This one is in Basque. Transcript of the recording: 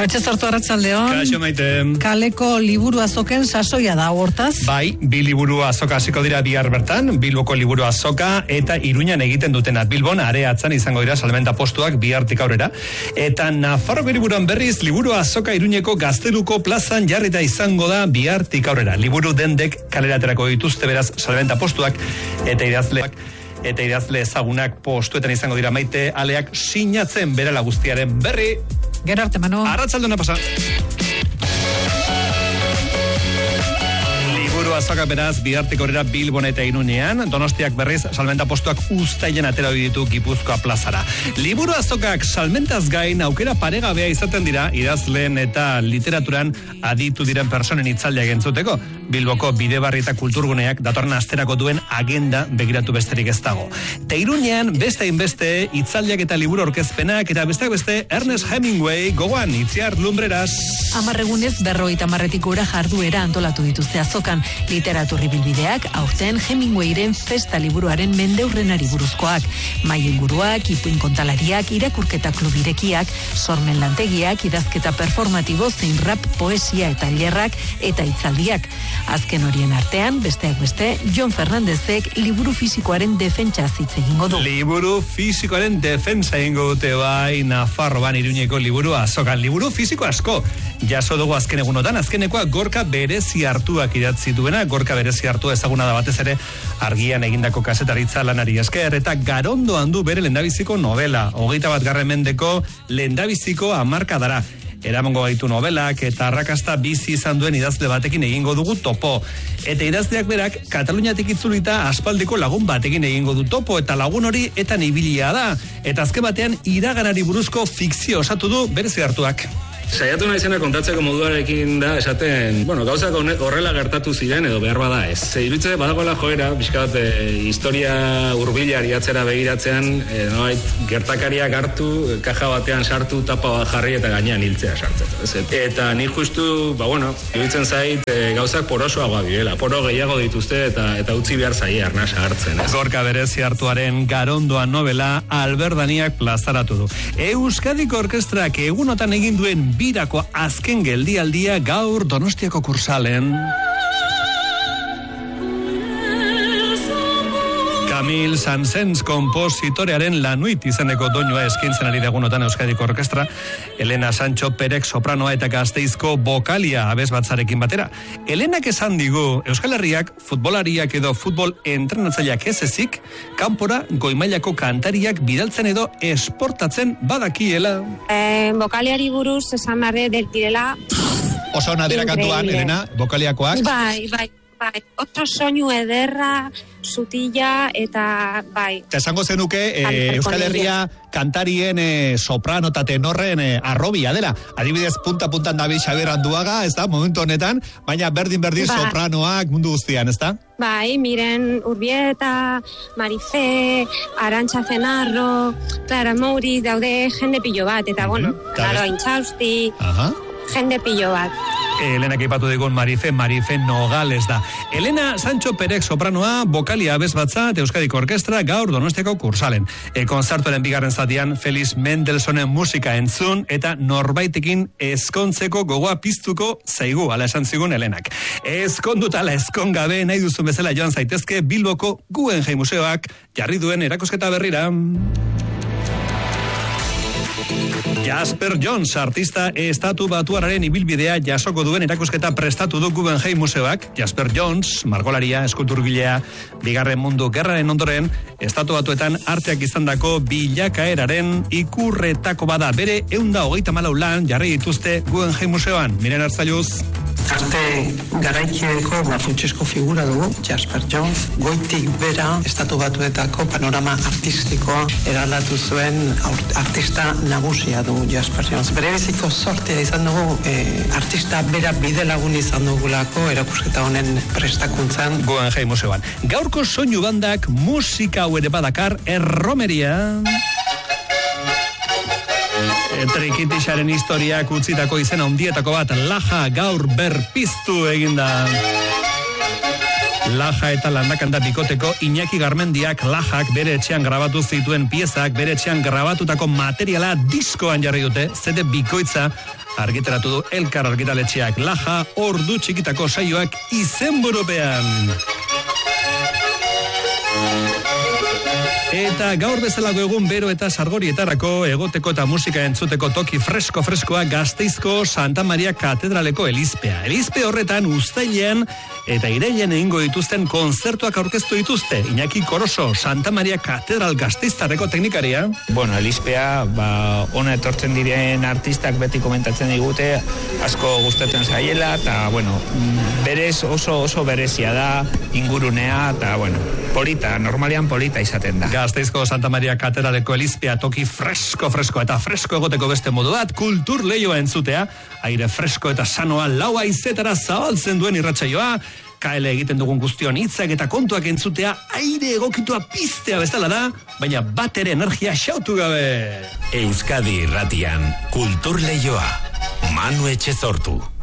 Arratxe sortu arratsaldeon. Kaixo Maite. Kaleko liburu azoken sasoia da hortaz. Bai, bi liburu azoka hasiko dira bihar bertan, Bilboko liburu azoka eta Iruñan egiten dutena. Bilbon areatzan izango dira salmenta postuak bihartik aurrera. Eta Nafarroko hiriburuan berriz liburu azoka Iruñeko Gazteluko plazan jarrita izango da bihartik aurrera. Liburu dendek kaleraterako dituzte beraz salmenta postuak eta idazle ezagunak postuetan izango dira. Maite, aleak sinatzen berala guztiaren berri. Gero arte, Manu. Arratsaldona pasa. Liburu azoka beraz bihartik aurrera Bilbon eta Iruñean, Donostiak berriz salmenta postuak uztailen atera ditu Gipuzkoa plazara. Liburu azokak salmentaz gain aukera paregabea izaten dira idazleen eta literaturan aditu diren personen hitzaldiak entzuteko. Bilboko Bidebarri eta Kulturguneak datorren asterako duen agenda begiratu besterik ez dago. Eta Iruñean beste inbeste hitzaldiak eta liburu aurkezpenak eta besteak beste Ernest Hemingway gogoan Itziar Lumbreras. 10 egunez 50 gora jarduera antolatu dituzte azokan. Literaturri bilbideak aurten Hemingwayren festa liburuaren mendeurrenari buruzkoak. Mai inguruak, ipuin kontalariak, irakurketa klubirekiak, sormen lantegiak, idazketa performatibo zein rap, poesia eta lerrak eta hitzaldiak. Azken horien artean, besteak beste, Jon Fernandezek liburu fisikoaren defentsa hitz egingo du. Liburu fisikoaren defentsa egingo dute bai Nafarroan Iruñeko liburu azokan. Liburu fisiko asko jaso dugu azken egunotan, azkenekoa Gorka Berezi Hartuak idatzi duena. Gorka Berezi Hartua ezaguna da batez ere argian egindako kazetaritza lanari esker eta garondoan du bere lehendabiziko novela, 21. mendeko lehendabiziko hamarkadara. Eramango gaitu novelak eta arrakasta bizi izan duen idazle batekin egingo dugu topo. Eta idazleak berak Kataluniatik itzulita aspaldiko lagun batekin egingo du topo eta lagun hori eta nibilia da. Eta azken batean iraganari buruzko fikzio osatu du Berezi Hartuak. Saiatu naizena kontatzeko moduarekin da esaten, gauzak horrela gertatu ziren edo behar bada ez. Iruditzen badagoela joera, bizkat historia hurbilari atzera begiratzean, gertakariak hartu, kaja batean sartu, tapa bat jarri eta gainean hiltzea sartzen. Eta ni justu, iruditzen zait gauzak porosoagoa direla, poro gehiago dituzte eta utzi behar zaie arnasa hartzen. Gorka Berezi Hartuaren Garondoan novela Alberdaniak plazaratu du. Euskadiko Orkestrak egunotan egin duen birako azken geldialdia gaur Donostiako Kursalen. Camille Sansens kompositorearen Lanuit izeneko doinua eskintzen ari egunotan Euskadiko Orkestra. Elena Sancho Perek sopranoa eta Gasteizko bokalia abesbatzarekin batera. Elenak esan digu Euskal Herriak futbolariak edo futbol entrenatzaileak ez ezik, kanpora goimailako kantariak bidaltzen edo esportatzen badakiela. Bokaliari buruz esan barre direla. Oso nadera kantuan, Elena, bokaliakoak. Bai. Otro soinu ederra, sutila eta bai. Eta esango zenuke Euskal Herria kantarien soprano eta tenorren arrobia dela. Adibidez, punta-puntan David Xabier Anduaga, ez da, momentu honetan, baina berdin sopranoak mundu guztian, ez da? Bai, Miren Urbieta, Marife, Arantxa Zenarro, Clara Mouri, daude jende pilo bat, eta Laro Intxausti, jende pilo bat. Elena aipatu digun Marife Nogales da. Elena Sancho Perek sopranoa, bokalia abesbatza eta Euskadiko Orkestra gaur Donostiako Kursalen. Kontzertuaren bigarren zatian Felix Mendelssohnen musika entzun eta norbaitekin ezkontzeko gogoa piztuko zaigu, ala esan zigun Elenak. Ezkondut ala ezkon gabe nahi duzun bezala joan zaitezke Bilboko Guggenheim Museoak jarri duen erakusketa berrira. Jasper Jones, artista estatu batuarraren ibilbidea jasoko duen erakusketa prestatu du Guggenheim Museoak. Jasper Jones, margolaria, eskulturgilea, Bigarren Mundu Gerraren ondoren, estatu batuetan arteak izandako bilakaeraren ikurretako bada. Bere 134 lan jarri dituzte Guggenheim Museoan. Miren Arzailuz. Arte garaikideko funtsezko figura dugu, Jasper Jones, goitik bera estatu batuetako panorama artistikoa eraldatu zuen artista nagusia du Jasper Jones. Bere biziko sortea izan dugu, artista bera bidelagun izan dugulako erakusketa honen prestakuntzan. Guggenheim Museoan. Gaurko soinu bandak musika hau ere badakar erromeria. Trikitixaren historiak utzitako izena handietako bat, Laja gaur berpiztu eginda. Laja eta Landakanda bikoteko Iñaki Garmendiak Lajak bere etxean grabatu zituen piezak, bere etxean grabatutako materiala diskoan jarri dute, CD bikoitza argitaratu du Elkar argitaletxeak. Laja, ordu txikitako saioak izenburupean. Eta gaur bezalako egun bero eta sargorietarako egoteko eta musika entzuteko toki freskoa Gasteizko Santa Maria Katedraleko elizpea. Elizpe horretan uztailean eta irailean egingo dituzten konzertuak aurkeztu dituzte. Iñaki Koroso, Santa Maria Katedral Gasteiztarreko teknikaria. Bueno, elizpea, ona etortzen diren artistak beti komentatzen digute, asko gustatzen zaiela, eta, bueno, berez oso berezia da, ingurunea, eta, bueno, polita, normalean polita izaten da. Gasteizko Santa Maria Katedraleko elizpea toki fresko eta fresko egoteko beste modu bat, kultur lehioa entzutea, aire fresko eta sanoa laua izetara zabaltzen duen irratsaioa, KL egiten dugun guztion hitzak eta kontuak entzutea aire egokitua piztea bezala da, baina bat ere energia xautu gabe. Euskadi Irratian, kultur lehioa, Manu Etxezortu.